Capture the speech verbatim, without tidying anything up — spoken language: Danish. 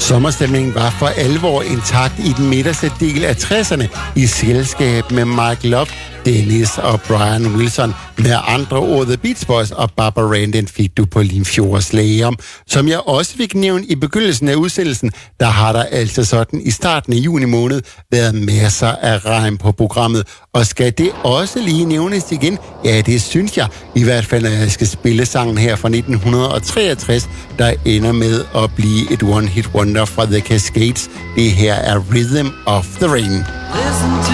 Sommerstemningen var for alvor intakt i den midterste del af tresserne i selskab med Mike Love, Dennis og Brian Wilson. Med andre ord, The Beach Boys og Barbara Rand, den fik du på Limfjords Lægum. Som jeg også fik nævnt i begyndelsen af udsendelsen, der har der altså sådan i starten af juni måned været masser af regn på programmet. Og skal det også lige nævnes igen? Ja, det synes jeg. I hvert fald, når jeg skal spille sangen her fra nitten treogtres, der ender med at blive et one-hit wonder fra The Cascades. Det her er Rhythm of the Rain.